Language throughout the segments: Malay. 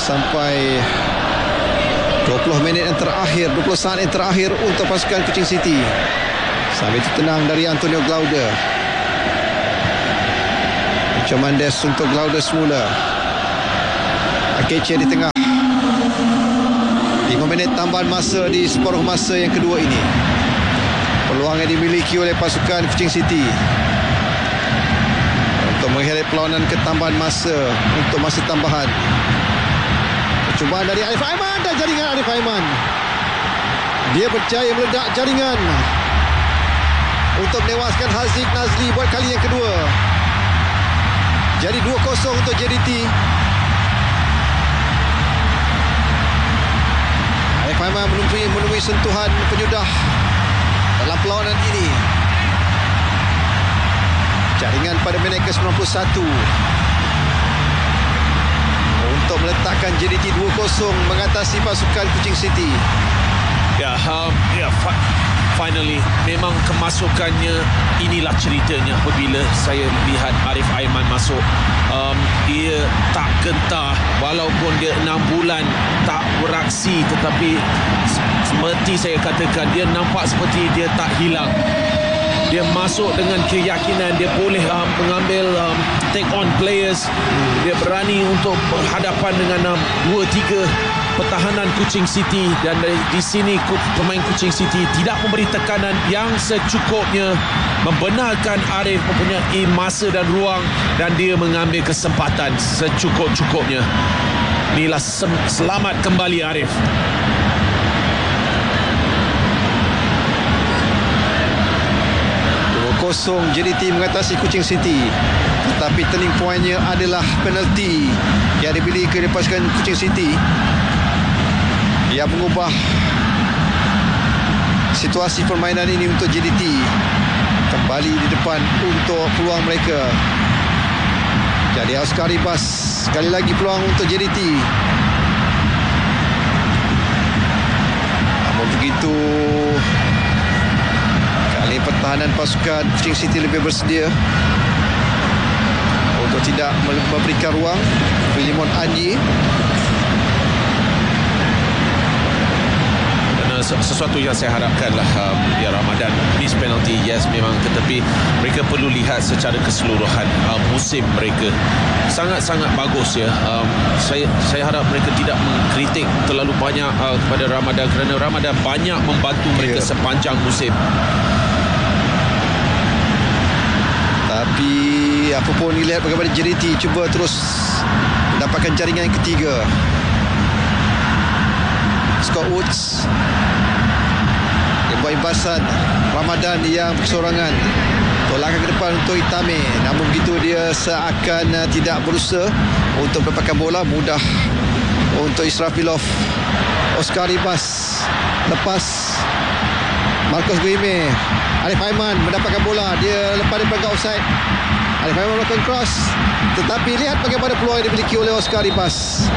sampai 20 minit yang terakhir, 20 saat yang terakhir untuk pasukan Kuching City. Sambil itu tenang dari Antonio Glaude. Mendes untuk Glaude semula. Akeche di tengah. 5 minit tambahan masa di separuh masa yang kedua ini. Peluang yang dimiliki oleh pasukan Kuching City untuk mengheret perlawanan ke tambahan masa untuk masa tambahan. Percubaan dari Arif Aiman dan jaringan Arif Aiman. Dia berjaya meledak jaringan untuk menewaskan Haziq Nazli buat kali yang kedua. Jadi 2-0 untuk JDT. Arif Aiman menemui sentuhan penyudah dalam perlawanan ini. Jaringan pada minit ke-91 untuk meletakkan JDT 2-0 mengatasi pasukan Kuching City. Finally, memang kemasukannya, inilah ceritanya apabila saya lihat Arif Aiman masuk. Dia tak gentar, walaupun dia 6 bulan tak beraksi, tetapi seperti saya katakan, dia nampak seperti dia tak hilang. Dia masuk dengan keyakinan dia boleh mengambil take on players. Dia berani untuk berhadapan dengan 2-3 pertahanan Kuching City, dan di sini pemain Kuching City tidak memberi tekanan yang secukupnya, membenarkan Arif mempunyai masa dan ruang, dan dia mengambil kesempatan secukup-cukupnya. Inilah selamat kembali Arif. Kosong JDT mengatasi Kuching City, tetapi turning pointnya adalah penalti yang dimiliki oleh pasukan Kuching City yang mengubah situasi permainan ini untuk JDT kembali di depan untuk peluang mereka. Jadi Oscar Ribas sekali lagi peluang untuk JDT. Namun begitu, pertahanan pasukan Kuching City lebih bersedia untuk tidak memberikan ruang. Filimon Anji, sesuatu yang saya harapkanlah ya Ramadan, miss penalty, yes, memang, tetapi mereka perlu lihat secara keseluruhan musim mereka sangat-sangat bagus ya. Saya harap mereka tidak mengkritik terlalu banyak kepada Ramadan, kerana Ramadan banyak membantu mereka sepanjang musim. Tapi apapun dilihat bagaimana JDT cuba terus mendapatkan jaringan yang ketiga. Scott Woods dia buat imbasan. Ramadan yang bersorangan untuk langkah ke depan untuk Itame. Namun begitu dia seakan tidak berusaha untuk mendapatkan bola. Mudah untuk Israfilov. Oscar Ribas lepas Marcos Guime. Arif Aiman mendapatkan bola. Dia lepas daripada offside. Arif Aiman melakukan cross, tetapi lihat bagaimana peluang yang dimiliki oleh Oscar Ribas.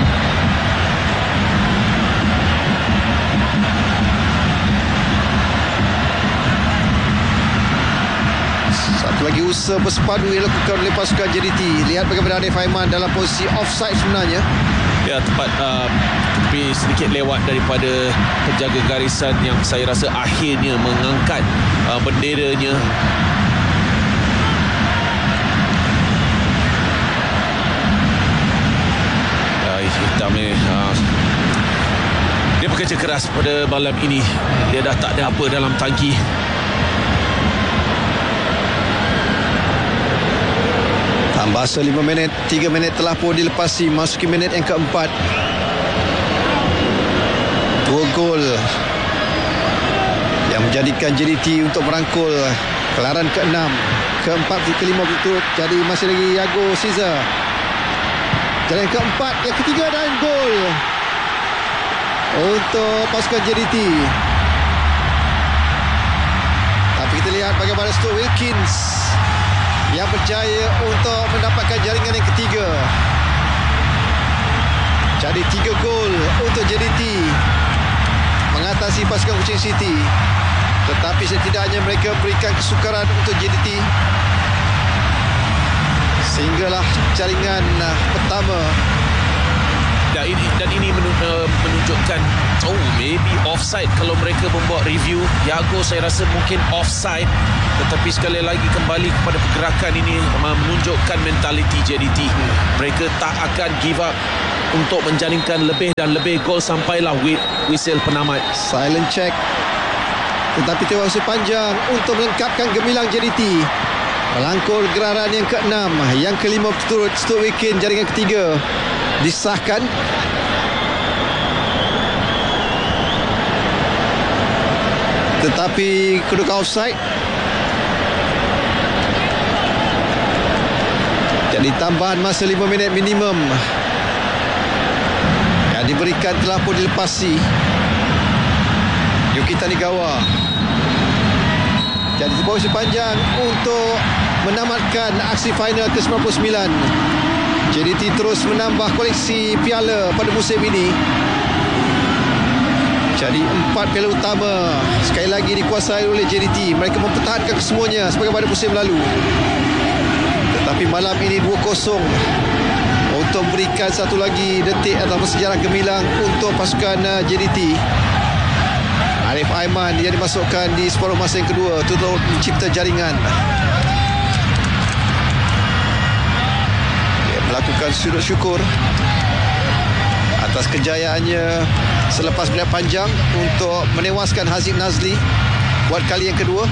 Satu lagi usaha bersepadu yang dilakukan oleh pasukan JDT. Lihat bagaimana Arif Aiman dalam posisi offside sebenarnya. Ya, tepat, tapi sedikit lewat daripada penjaga garisan yang saya rasa akhirnya mengangkat benderanya. Itame dia bekerja keras pada malam ini. Dia dah tak ada apa dalam tangki. Tambah 5 minit, 3 minit telah pun dilepasi, masuki minit yang keempat. 2 gol yang menjadikan JDT untuk merangkul gelaran ke-6, ke-4, ke-5 berturut. Jadi masih lagi Yago Caesar. Jalan keempat, yang ketiga, dan gol untuk pasukan JDT. Tapi kita lihat bagaimana Stuart Wilkins yang berjaya untuk mendapatkan jaringan yang ketiga. Jadi 3 gol untuk JDT mengatasi pasukan Kuching City. Tetapi setidaknya mereka berikan kesukaran untuk JDT, sehinggalah jaringan pertama Ya, ini menunjukkan maybe offside kalau mereka membuat review. Yago saya rasa mungkin offside, tetapi sekali lagi kembali kepada pergerakan ini menunjukkan mentaliti JDT. Mereka tak akan give up untuk menjaringkan lebih dan lebih gol sampailah whistle penamat. Silent check, tetapi terwaktu panjang untuk melengkapkan gemilang JDT. Melangkur geraran yang ke-6, yang ke-5 berturut Stuart Wikin jaringan ketiga disahkan. Tetapi kedudukan offside. Jadi tambahan masa 5 minit minimum yang diberikan telah pun dilepasi. Yuki Tanigawa. Jadi sebuah usaha panjang untuk menamatkan aksi final ke-99. JDT terus menambah koleksi piala pada musim ini. Jadi 4 piala utama sekali lagi dikuasai oleh JDT. Mereka mempertahankan kesemuanya sebagai pada musim lalu. Tetapi malam ini 2-0 untuk memberikan satu lagi detik atau sejarah gemilang untuk pasukan JDT. Arif Aiman yang dimasukkan di separuh masa yang kedua untuk mencipta jaringan. Dia melakukan sujud syukur atas kejayaannya selepas beliau panjang untuk menewaskan Hazim Nazli buat kali yang kedua.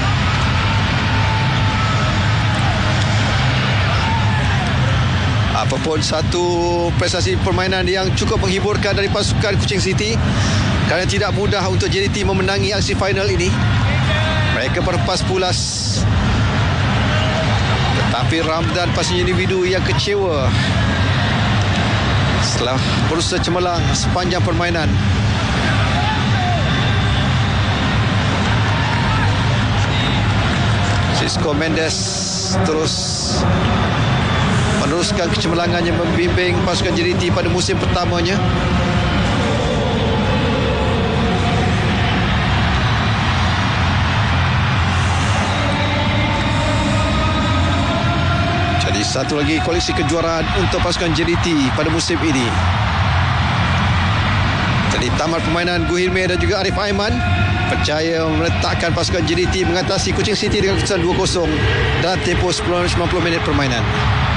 Apapun satu prestasi permainan yang cukup menghiburkan dari pasukan Kuching City, kerana tidak mudah untuk JDT memenangi aksi final ini. Mereka berlepas pulas, tetapi Ramdan pastinya individu yang kecewa setelah berusaha cemerlang sepanjang permainan. Cisco Mendes terus meneruskan kecemerlangannya membimbing pasukan JDT pada musim pertamanya. Jadi satu lagi koleksi kejuaraan untuk pasukan JDT pada musim ini. Jadi tamat permainan Guhirme dan juga Arif Aiman percaya meletakkan pasukan JDT mengatasi Kuching City dengan keputusan 2-0 dalam tempoh 90 minit permainan.